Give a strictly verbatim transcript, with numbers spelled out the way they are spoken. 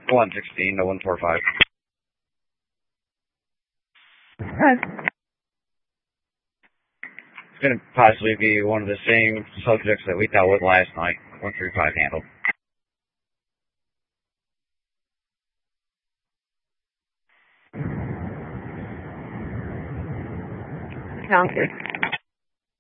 one sixteen to one forty-five. It's going to possibly be one of the same subjects that we dealt with last night. one thirty-five handle. Sounds good.